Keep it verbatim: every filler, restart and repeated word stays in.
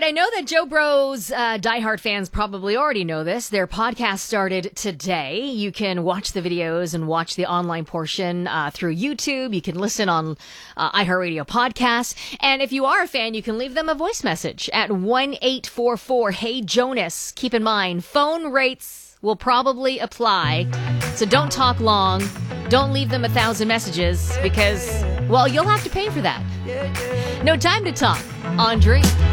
right, I know that Joe Bros uh, diehard fans probably already know this. Their podcast started today. You can watch the videos and watch the online portion uh, through YouTube. You can listen on uh, iHeartRadio podcasts. And if you are a fan, you can leave them a voice message at one eight four four Hey Jonas. Keep in mind, phone rates will probably apply. So don't talk long. Don't leave them a thousand messages because, well, you'll have to pay for that. No time to talk on Dream.